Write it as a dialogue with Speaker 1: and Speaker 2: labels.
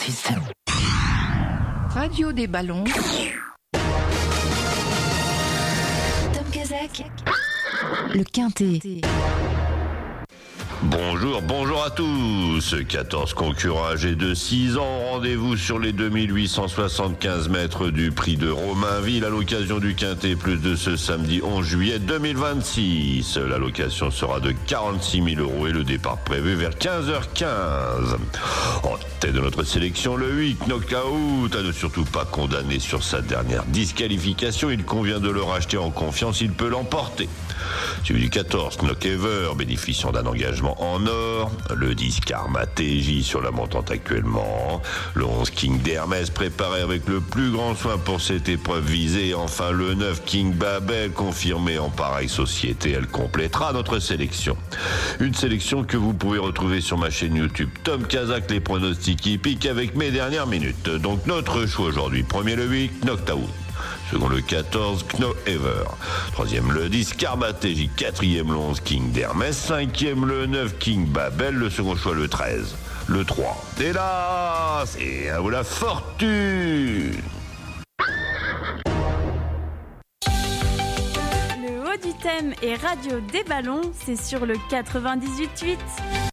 Speaker 1: 6. Radio des ballons. Tom Kazak. Le Quintet.
Speaker 2: Bonjour à tous. 14 concurrents âgés de 6 ans, rendez-vous sur les 2875 mètres du prix de Romainville à l'occasion du Quintet Plus de ce samedi 11 juillet 2026. La location sera de 46 000 € et le départ prévu vers 15h15. En tête de notre sélection, le 8 Knockout, à ne surtout pas condamner sur sa dernière disqualification. Il convient de le racheter en confiance, il peut l'emporter. Suivi du 14 Knockever, bénéficiant d'un engagement en or. Le 10 Karma TJ sur la montante actuellement. Le 11 King d'Hermès préparé avec le plus grand soin pour cette épreuve visée. Et enfin le 9 King Babel confirmé en pareille société. Elle complétera notre sélection. Une sélection que vous pouvez retrouver sur ma chaîne YouTube Tom Kazak, les pronostics hippiques avec mes dernières minutes. Donc notre choix aujourd'hui. Premier le 8 Knockout. Second le 14, Kno Ever. Troisième le 10, Karma TJ. Quatrième le 11, King d'Hermès. Cinquième le 9, King Babel. Le second choix le 13, le 3. Et là, c'est à vous la fortune.
Speaker 3: Le haut du thème et radio des ballons, c'est sur le 98.8.